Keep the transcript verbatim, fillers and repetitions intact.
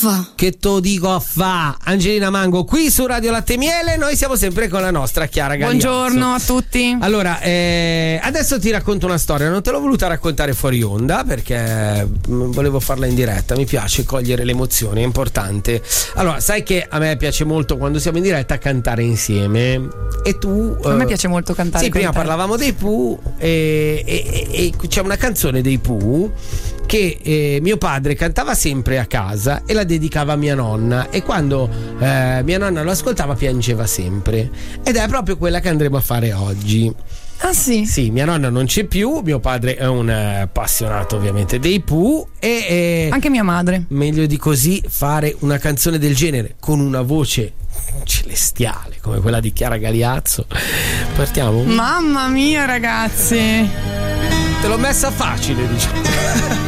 fa? Che to dico a fa? Angelina Mango qui su Radio Latte Miele. Noi siamo sempre con la nostra Chiara Gagliazzo. Buongiorno a tutti. Allora, eh, adesso ti racconto una storia. Non te l'ho voluta raccontare fuori onda perché volevo farla in diretta. Mi piace cogliere le emozioni, è importante. Allora, sai che a me piace molto quando siamo in diretta cantare insieme. E tu A me eh, piace molto cantare. Sì, prima te. parlavamo dei Pooh e, e, e, e c'è una canzone dei Pooh che eh, mio padre cantava sempre a casa e la dedicava a mia nonna, e quando eh, mia nonna lo ascoltava piangeva sempre, ed è proprio quella che andremo a fare oggi. Ah sì? Sì, mia nonna non c'è più, mio padre è un eh, appassionato ovviamente dei Pooh e eh, Anche mia madre. meglio di così fare una canzone del genere con una voce celestiale come quella di Chiara Gagliazzo. Partiamo? Mamma mia, ragazzi. Te l'ho messa facile, diciamo.